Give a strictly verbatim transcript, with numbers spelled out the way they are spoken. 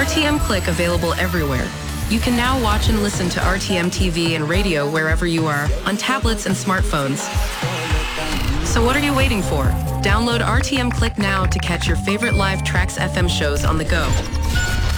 R T M Click available everywhere. You can now watch and listen to R T M T V and radio wherever you are, on tablets and smartphones. So what are you waiting for? Download R T M Click now to catch your favorite live Trax F M shows on the go.